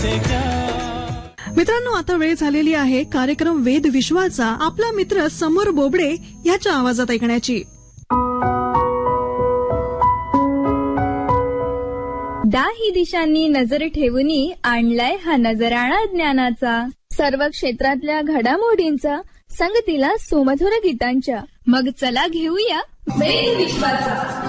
मित्रांनो, आता वेळ झालेली आहे कार्यक्रम वेद विश्वाचा आपला मित्र समर बोबडे याच्या आवाजात ऐकण्याची. दाही दिशांनी नजर ठेवूनी आणलाय हा नजराणा ज्ञानाचा. सर्व क्षेत्रातल्या घडामोडींचा संगतीला सुमधुर गीतांच्या. मग चला घेऊया वेद विश्वाचा.